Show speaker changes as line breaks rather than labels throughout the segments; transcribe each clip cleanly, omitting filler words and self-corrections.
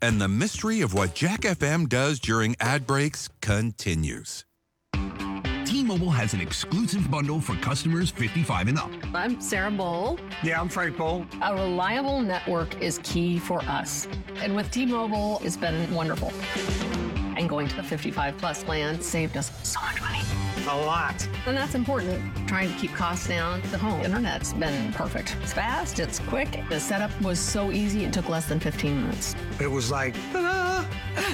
And the mystery of what Jack FM does during ad breaks continues.
T-Mobile has an exclusive bundle for customers 55 and up.
I'm Sarah Bowl.
Yeah, I'm Frank Bowl.
A reliable network is key for us. And with T-Mobile, it's been wonderful. And going to the 55 plus plan saved us so much money.
A lot.
And that's important. Trying to keep costs down. The home internet's been perfect. It's fast, it's quick. The setup was so easy, it took less than 15 minutes.
It was like, ta-da!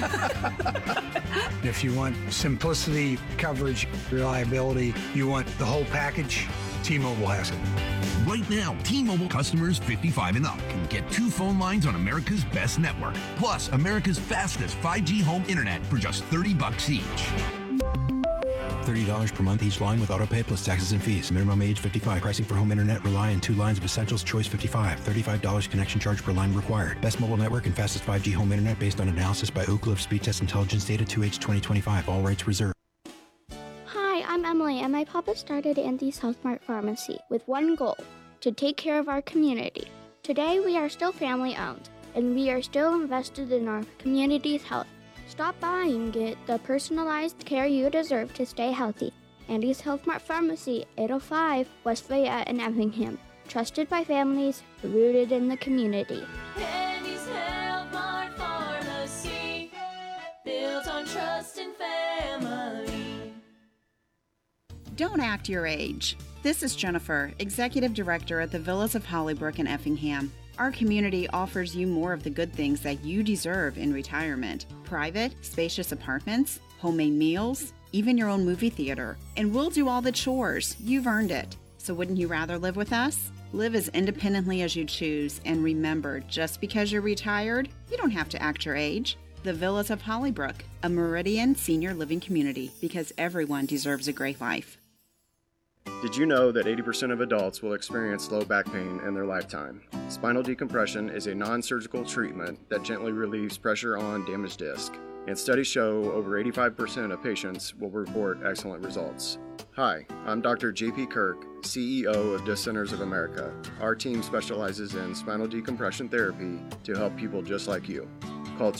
If you want simplicity, coverage, reliability, you want the whole package, T-Mobile has it.
Right now, T-Mobile customers 55 and up can get 2 phone lines on America's best network, plus America's fastest 5G home internet for just $30 each.
$30 per month each line with autopay plus taxes and fees. Minimum age 55. Pricing for home internet rely on 2 lines of Essentials Choice 55. $35 connection charge per line required. Best mobile network and fastest 5G home internet based on analysis by Ookla of Speed Test Intelligence data 2H 2025. All rights reserved.
Hi, I'm Emily, and my papa started Andy's Health Mart Pharmacy with one goal, to take care of our community. Today, we are still family-owned, and we are still invested in our community's health. Stop by and get the personalized care you deserve to stay healthy. Andy's Health Mart Pharmacy, 805 West Fayette in Effingham. Trusted by families, rooted in the community.
Andy's Health Mart Pharmacy, built on trust and family.
Don't act your age. This is Jennifer, Executive Director at the Villas of Hollybrook in Effingham. Our community offers you more of the good things that you deserve in retirement. Private, spacious apartments, homemade meals, even your own movie theater. And we'll do all the chores. You've earned it. So wouldn't you rather live with us? Live as independently as you choose. And remember, just because you're retired, you don't have to act your age. The Villas of Hollybrook, a Meridian senior living community, because everyone deserves a great life.
Did you know that 80% of adults will experience low back pain in their lifetime? Spinal decompression is a non-surgical treatment that gently relieves pressure on damaged disc, and studies show over 85% of patients will report excellent results. Hi, I'm Dr. J.P. Kirk, CEO of Disc Centers of America. Our team specializes in spinal decompression therapy to help people just like you. Call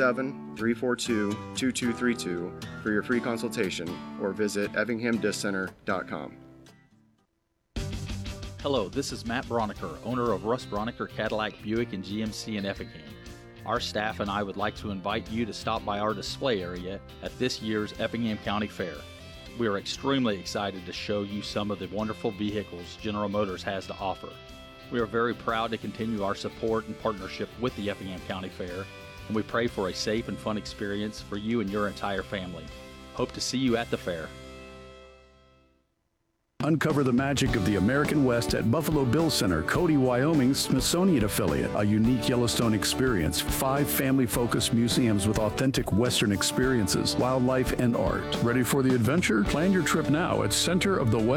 217-342-2232 for your free consultation or visit effinghamdisccenter.com.
Hello, this is Matt Broniker, owner of Russ Broniker Cadillac Buick and GMC in Effingham. Our staff and I would like to invite you to stop by our display area at this year's Effingham County Fair. We are extremely excited to show you some of the wonderful vehicles General Motors has to offer. We are very proud to continue our support and partnership with the Effingham County Fair, and we pray for a safe and fun experience for you and your entire family. Hope to see you at the fair.
Uncover the magic of the American West at Buffalo Bill Center, Cody, Wyoming's Smithsonian affiliate. A unique Yellowstone experience. 5 family-focused museums with authentic Western experiences, wildlife, and art. Ready for the adventure? Plan your trip now at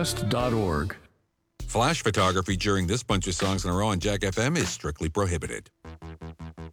centerofthewest.org.
Flash photography during this bunch of songs in a row on Jack FM is strictly prohibited.